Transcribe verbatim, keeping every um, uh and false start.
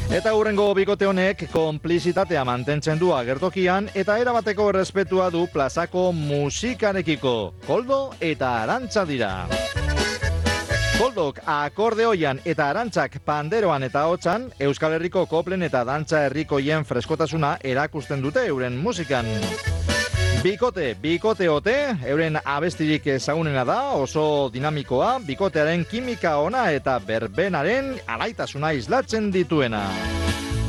Eta hurrengo bikote honek konplizitatea mantentzen du agertokian eta erabateko errespetua du plazako musikarekiko. Koldo eta Arantza dira. Koldok akordeoian eta Arantzak panderoan eta hotsan Euskal Herriko koplen eta dantza herrikoien freskotasuna erakusten dute euren musikan. Bikote, bikote ote, euren abestirik ezagunena da, oso dinamikoa, bikotearen kimika ona eta berbenaren alaitasuna islatzen dituena.